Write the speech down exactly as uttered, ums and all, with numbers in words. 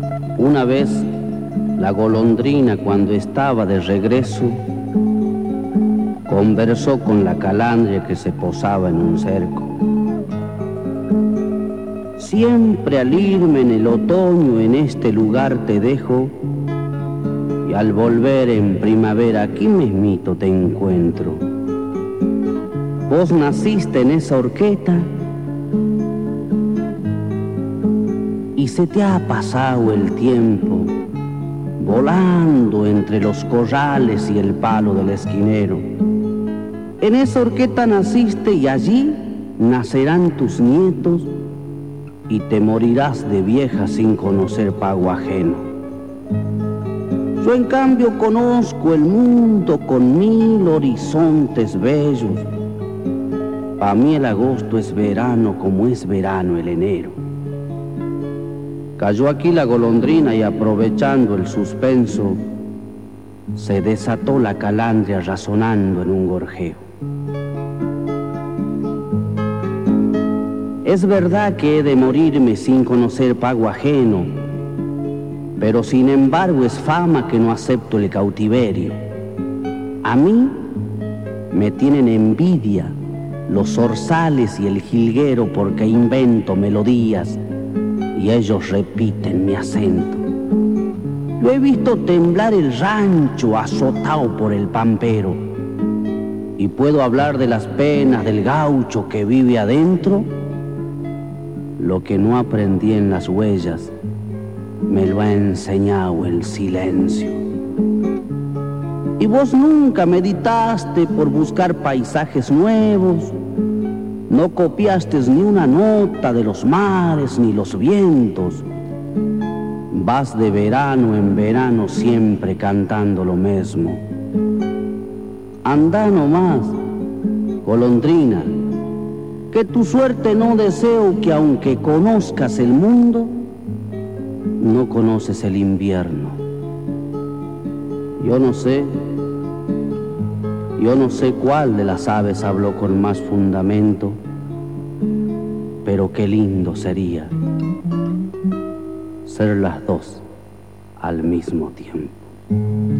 Una vez, la golondrina, cuando estaba de regreso, conversó con la calandria que se posaba en un cerco. Siempre al irme en el otoño en este lugar te dejo, y al volver en primavera aquí mismito te encuentro. Vos naciste en esa horqueta y se te ha pasado el tiempo volando entre los corrales y el palo del esquinero. En esa horqueta naciste y allí nacerán tus nietos y te morirás de vieja sin conocer pago ajeno. Yo en cambio conozco el mundo con mil horizontes bellos. Pa' mí el agosto es verano como es verano el enero. Cayó aquí la golondrina y aprovechando el suspenso, se desató la calandria razonando en un gorjeo. Es verdad que he de morirme sin conocer pago ajeno, pero sin embargo es fama que no acepto el cautiverio. A mí me tienen envidia los zorzales y el jilguero porque invento melodías y ellos repiten mi acento. Yo he visto temblar el rancho azotado por el pampero y puedo hablar de las penas del gaucho que vive adentro. Lo que no aprendí en las huellas me lo ha enseñado el silencio. Y vos nunca meditaste por buscar paisajes nuevos, no copiaste ni una nota de los mares ni los vientos. Vas de verano en verano siempre cantando lo mismo. Anda nomás, golondrina, que tu suerte no deseo que aunque conozcas el mundo, no conoces el invierno. Yo no sé, yo no sé cuál de las aves habló con más fundamento, pero qué lindo sería ser las dos al mismo tiempo.